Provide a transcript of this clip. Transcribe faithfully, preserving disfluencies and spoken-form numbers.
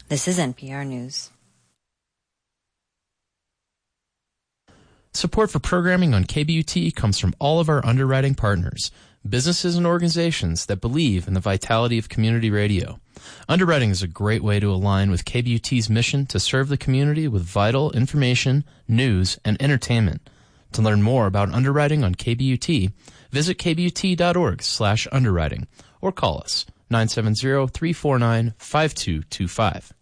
This is N P R News. Support for programming on K B U T comes from all of our underwriting partners, businesses and organizations that believe in the vitality of community radio. Underwriting is a great way to align with K B U T's mission to serve the community with vital information, news, and entertainment. To learn more about underwriting on K B U T, visit kbut.org slash underwriting or call us nine seven zero, three four nine, five two two five.